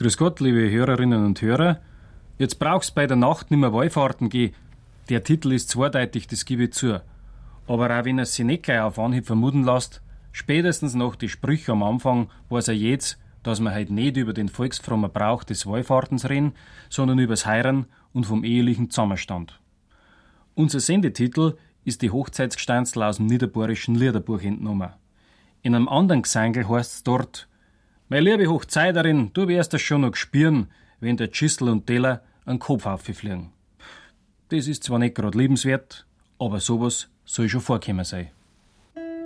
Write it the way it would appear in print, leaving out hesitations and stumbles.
Grüß Gott, liebe Hörerinnen und Hörer. Jetzt brauchst bei der Nacht nimmer Wallfahrten gehen. Der Titel ist zweideutig, das gebe ich zu. Aber auch wenn er sich nicht gleich auf Anhieb vermuten lässt, spätestens nach die Sprüche am Anfang weiß er jetzt, dass wir heute nicht über den volksfrommen Brauch des Wallfahrtens reden, sondern übers Heiren und vom ehelichen Zusammenstand. Unser Sendetitel ist die Hochzeitsgesteinzel aus dem niederbayerischen Liederbuch entnommen. In einem anderen Gesangel heißt es dort: Meine liebe Hochzeiterin, du wirst das schon noch spüren, wenn der Schüssel und Teller an den Kopf auffliegen. Das ist zwar nicht gerade liebenswert, aber sowas soll schon vorkommen sein.